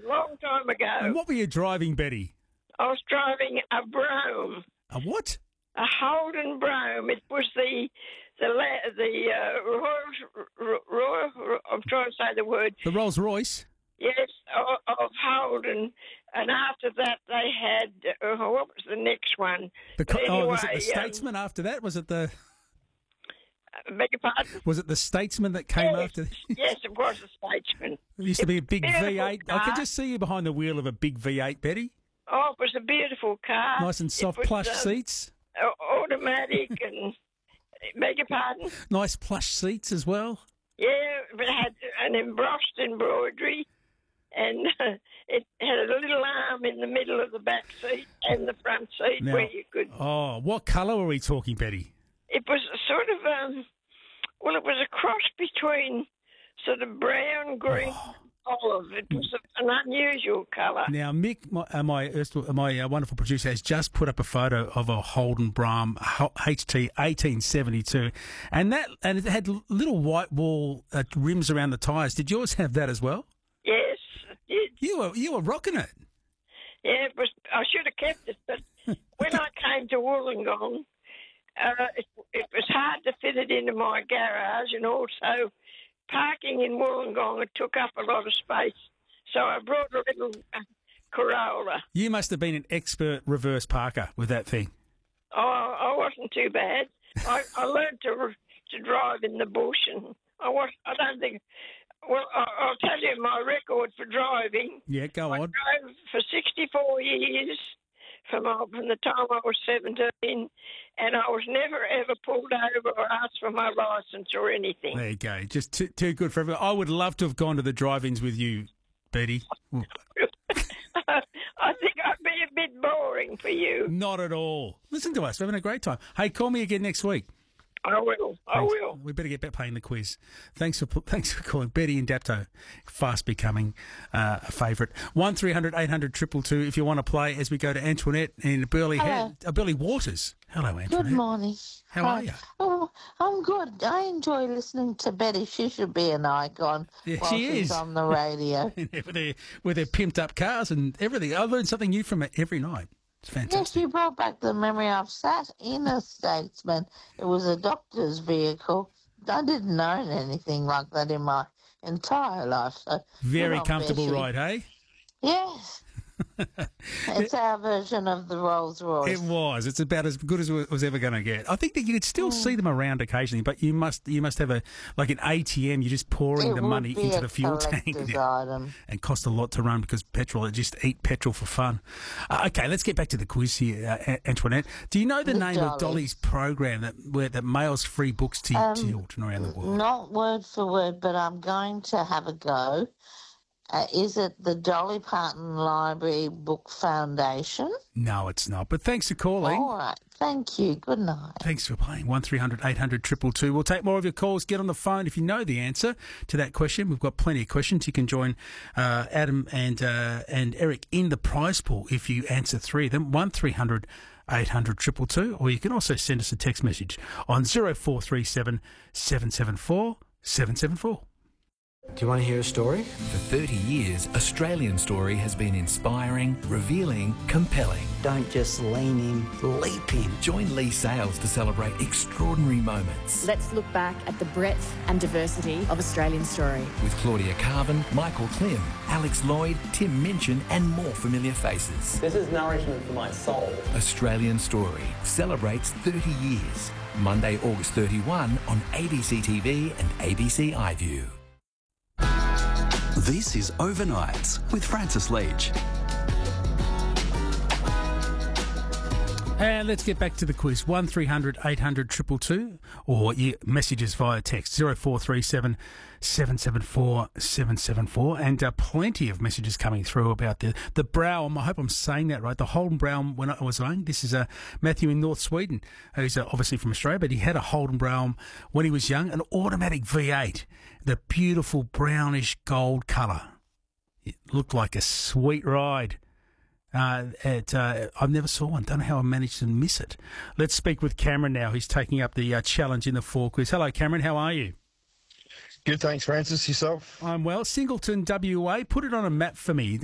long time ago. And what were you driving, Betty? I was driving a Brougham, A what? a Holden Brougham. It was the Royal, I'm trying to say the word, The Rolls Royce? yes, of Holden. And after that, they had, what was the next one? But Was it the Statesman after that? Was it the... Beg your pardon? Was it the Statesman that came after? Yes, it was a Statesman. It used to be a big Beautiful V8. I car. could just see you behind the wheel of a big V8, Betty. Oh, it was a beautiful car. Nice and soft It was, plush seats. Automatic and, beg your pardon? Nice plush seats as well. Yeah, it had an embossed embroidery, and it had a little arm in the middle of the back seat and the front seat Now- where you could. Oh, what colour were we talking, Betty? It was sort of well, it was a cross between sort of brown, green, olive. It was an unusual colour. Now, Mick, my wonderful producer, has just put up a photo of a Holden Brougham HT 1872, and it had little white wall rims around the tyres. Did yours have that as well? Yes, it did. You were rocking it. Yeah, it was. I should have kept it, but when I came to Wollongong, it was hard to fit it into my garage, and also parking in Wollongong, it took up a lot of space. So I brought a little Corolla. You must have been an expert reverse parker with that thing. Oh, I wasn't too bad. I learned to drive in the bush, and I don't think. Well, I'll tell you my record for driving. Yeah, go I on. drove for 64 years from the time I was 17, and I was never ever pulled over or asked for my licence or anything. There you go. Just too good for everyone. I would love to have gone to the drive-ins with you, Betty. I think I'd be a bit boring for you. Not at all. Listen to us. We're having a great time. Hey, call me again next week. I will. I will. We better get back playing the quiz. Thanks for calling. Betty and Dapto, fast becoming a favourite. 1300 800 222 if you want to play as we go to Antoinette in Burley Waters. Hello, Antoinette. Good morning. How are you? Oh, I'm good. I enjoy listening to Betty. She should be an icon Yeah, while she she's is. on the radio. with their pimped up cars and everything. I learn something new from her every night. It's Yes, fantastic. you brought back the memory. I've sat in a Statesman. It was a doctor's vehicle. I didn't own anything like that in my entire life. So Very good on comfortable Bessie. ride, hey? Yes. It's our version of the Rolls Royce. It was. It's about as good as it was ever going to get. I think that you could still see them around occasionally, but you must have an ATM. You're just pouring It the would money be into a the fuel tank. collector's item. And cost a lot to run because petrol. Just eat petrol for fun. Okay, let's get back to the quiz here, Antoinette. Do you know the name of Dolly's program that mails free books to children around the world? Not word for word, but I'm going to have a go. Is it the Dolly Parton Library Book Foundation? No, it's not. But thanks for calling. All right. Thank you. Good night. Thanks for playing. 1300 800 222. We'll take more of your calls. Get on the phone if you know the answer to that question. We've got plenty of questions. You can join Adam and Eric in the prize pool if you answer three of them. 1300 800 222. Or you can also send us a text message on 0437 774 774. Do you want to hear a story? For 30 years, Australian Story has been inspiring, revealing, compelling. Don't just lean in, leap in. Join Lee Sales to celebrate extraordinary moments. Let's look back at the breadth and diversity of Australian Story. With Claudia Carvin, Michael Klim, Alex Lloyd, Tim Minchin and more familiar faces. This is nourishment for my soul. Australian Story celebrates 30 years. Monday, August 31 on ABC TV and ABC iView. This is Overnights with Francis Leach. And let's get back to the quiz. 1300 800 222 or your messages via text 0437 774 774 and plenty of messages coming through about the Brougham. I hope I'm saying that right. The Holden Brougham when I was young. This is Matthew in North Sweden, who's obviously from Australia, but he had a Holden Brougham when he was young, an automatic V8, the beautiful brownish gold colour. It looked like a sweet ride. I've never saw one. Don't know how I managed to miss it. Let's speak with Cameron now. He's taking up the challenge in the 4 quiz. Hello, Cameron. How are you? Good, thanks, Francis. Yourself? I'm well. Singleton, WA. Put it on a map for me.